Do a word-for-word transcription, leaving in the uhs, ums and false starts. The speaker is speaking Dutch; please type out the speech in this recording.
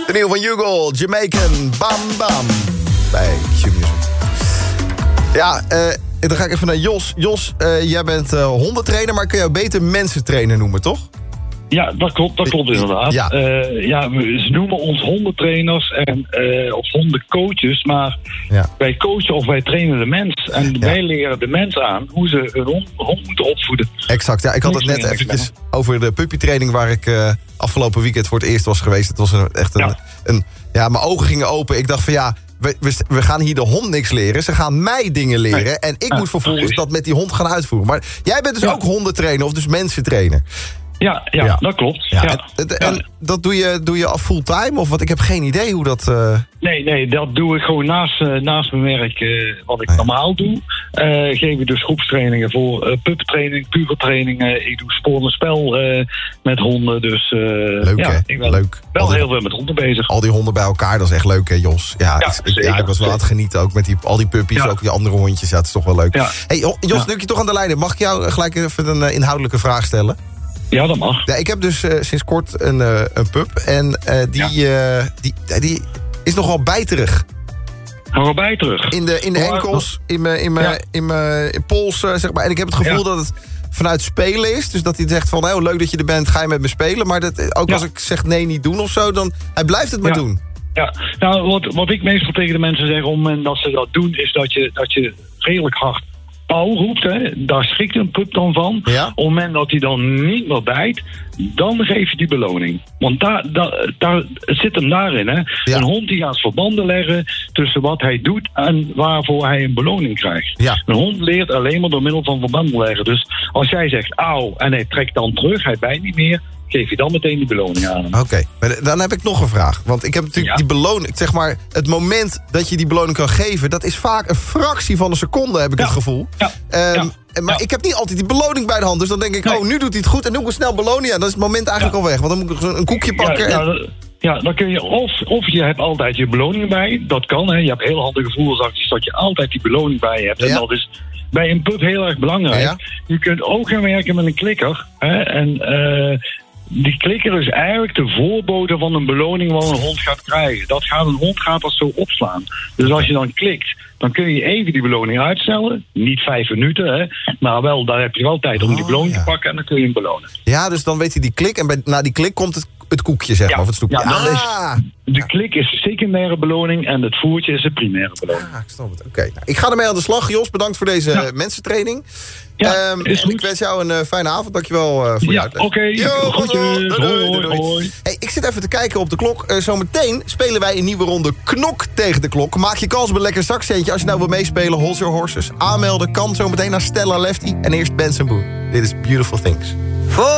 De nieuwe van Hugo, Jamaican, Bam Bam. Bij Q-Music. Ja, uh, dan ga ik even naar Jos. Jos, uh, jij bent uh, hondentrainer, maar kun je jou beter mensentrainer noemen, toch? Ja, dat klopt, dat klopt inderdaad. Ja. Uh, ja, we, ze noemen ons hondentrainers en, uh, of hondencoaches, maar ja. wij coachen of wij trainen de mens. En ja. wij leren de mens aan hoe ze hun hond, hond moeten opvoeden. Exact, ja, ik had het net eventjes over de puppytraining waar ik uh, afgelopen weekend voor het eerst was geweest. Het was een, echt een, ja. een... Ja, mijn ogen gingen open. Ik dacht van ja, we, we, we gaan hier de hond niks leren. Ze gaan mij dingen leren. Nee. En ik ja, moet vervolgens dat met die hond gaan uitvoeren. Maar jij bent dus ja. ook hondentrainer of dus mensentrainer. Ja, ja, ja, dat klopt. Ja. Ja. En, en ja. dat doe je, doe je al fulltime? Of wat? Ik heb geen idee hoe dat... Uh... Nee, nee, dat doe ik gewoon naast, uh, naast mijn werk uh, wat ik ah, ja. normaal doe. Uh, geef ik dus groepstrainingen voor uh, puppentraining, pubertrainingen. Ik doe sport en spel uh, met honden. Dus uh, leuk, ja, hè? ik ben leuk. wel die, heel veel met honden bezig. Al die honden bij elkaar, dat is echt leuk, hè, Jos? Ja, ja, ik, zeker, ja ik was wel aan het genieten ook met die, al die puppies, ja. ook die andere hondjes. Ja, het is toch wel leuk. Ja. Hey, Jos, ja. nu ik je toch aan de lijn heb, mag ik jou gelijk even een uh, inhoudelijke vraag stellen? Ja, dat mag. Ja, ik heb dus uh, sinds kort een, uh, een pup. En uh, die, ja. uh, die, die is nogal bijterig. Nogal bijterig? In de, in de enkels, in mijn in mijn ja. in mijn in pols, uh, zeg maar. En ik heb het gevoel ja. dat het vanuit spelen is. Dus dat hij zegt van, oh, leuk dat je er bent, ga je met me spelen. Maar dat, ook ja. als ik zeg nee, niet doen of zo, dan hij blijft het maar ja. doen. Ja, nou, wat, wat ik meestal tegen de mensen zeg om en dat ze dat doen, is dat je, dat je redelijk hard pauw roept, hè, daar schrikt een pup dan van. Ja? Op het moment dat hij dan niet meer bijt, dan geef je die beloning. Want daar, daar, daar, het zit hem daarin. Hè. Ja. Een hond die gaat verbanden leggen tussen wat hij doet en waarvoor hij een beloning krijgt. Ja. Een hond leert alleen maar door middel van verbanden leggen. Dus als jij zegt auw en hij trekt dan terug, hij bijt niet meer, geef je dan meteen die beloning aan hem. Oké, okay. Maar dan heb ik nog een vraag. Want ik heb natuurlijk ja. die beloning, zeg maar, het moment dat je die beloning kan geven, dat is vaak een fractie van een seconde, heb ik ja. het gevoel. Ja. Um, ja. Maar ja. ik heb niet altijd die beloning bij de hand. Dus dan denk ik, nee. oh, nu doet hij het goed en doe ik een snel beloning. Ja, dan is het moment eigenlijk ja. al weg. Want dan moet ik een koekje pakken. Ja, en... ja, ja, dan kun je of, of je hebt altijd je beloning bij. Dat kan, hè. Je hebt heel handige voelsacties dat je altijd die beloning bij hebt. Ja. En dat is bij een pup heel erg belangrijk. Ja. Je kunt ook gaan werken met een klikker. Hè, en uh, die klikker is eigenlijk de voorbode van een beloning wat een hond gaat krijgen. Dat gaat, een hond gaat dat zo opslaan. Dus als je dan klikt, dan kun je even die beloning uitstellen. Niet vijf minuten, hè, maar wel, daar heb je wel tijd om die beloning oh, ja. te pakken en dan kun je hem belonen. Ja, dus dan weet hij die klik en bij, na die klik komt het, het koekje, zeg ja. maar, of het snoepje. Ja, dan ah. is, de klik is de secundaire beloning en het voertje is de primaire beloning. Ah, ik snap het. Oké, okay. nou, ik ga ermee aan de slag. Jos, bedankt voor deze ja. mensentraining. Ja, um, ik wens jou een uh, fijne avond. Dankjewel uh, voor ja, je uitleg. Oké, okay. hoi. Hey, ik zit even te kijken op de klok. Uh, zometeen spelen wij een nieuwe ronde knok tegen de klok. Maak je kans op een lekker zakcentje. Als je nou wil meespelen, hold your horses. Aanmelden kan zometeen naar Stella Lefty. En eerst Benson Boone. Dit is Beautiful Things.